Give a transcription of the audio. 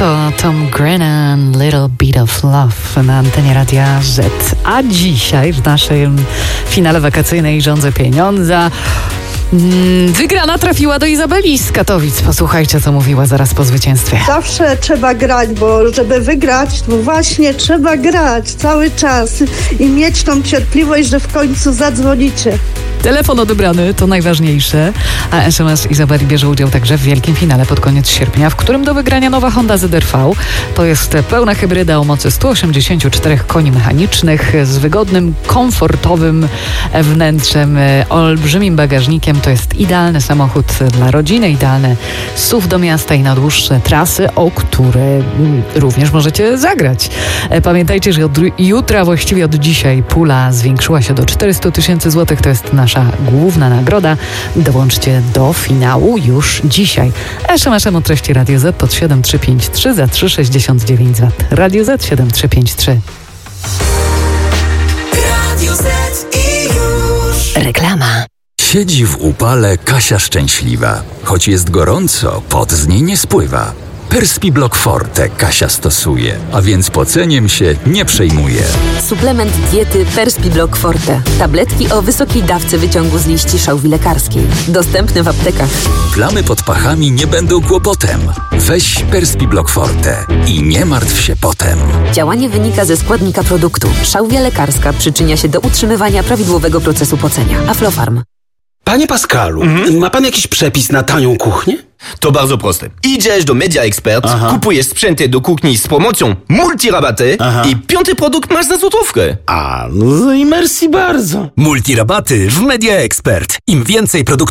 To Tom Grennan, Little Bit of Love na antenie Radia Z. A dzisiaj w naszym finale wakacyjnej Żądze Pieniądza wygrana trafiła do Izabeli z Katowic. Posłuchajcie, co mówiła zaraz po zwycięstwie. Zawsze trzeba grać, bo żeby wygrać, to właśnie trzeba grać cały czas i mieć tą cierpliwość, że w końcu zadzwonicie. Telefon odebrany to najważniejsze, a SMS Izabeli bierze udział także w wielkim finale pod koniec sierpnia, w którym do wygrania nowa Honda ZR-V. To jest pełna hybryda o mocy 184 koni mechanicznych z wygodnym, komfortowym wnętrzem, olbrzymim bagażnikiem. To jest idealny samochód dla rodziny, idealny SUV do miasta i na dłuższe trasy, o które również możecie zagrać. Pamiętajcie, że od jutra, właściwie od dzisiaj, pula zwiększyła się do 400 000 złotych. To jest nasza główna nagroda. Dołączcie do finału już dzisiaj. SMS-em o treści Radio Z pod 7353 za 3,69 zł. Radio Z 7353. Radio Z i już. Reklama. Siedzi w upale Kasia szczęśliwa. Choć jest gorąco, pot z niej nie spływa. Perspiblock Forte Kasia stosuje, a więc poceniem się nie przejmuje. Suplement diety Perspiblock Forte. Tabletki o wysokiej dawce wyciągu z liści szałwi lekarskiej. Dostępne w aptekach. Plamy pod pachami nie będą kłopotem. Weź Perspiblock Forte i nie martw się potem. Działanie wynika ze składnika produktu. Szałwia lekarska przyczynia się do utrzymywania prawidłowego procesu pocenia. Aflofarm. Panie Pascalu, ma pan jakiś przepis na tanią kuchnię? To bardzo proste. Idziesz do Media Expert, kupujesz sprzęty do kuchni z promocją multirabaty i piąty produkt masz za złotówkę. A, no i merci bardzo. Multirabaty w Media Expert. Im więcej produktów